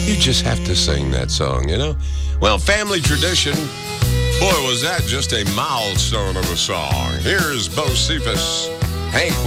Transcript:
You just have to sing that song, you know? Well, family tradition. Boy, was that just a milestone of a song. Here's Bo Cephas, Hank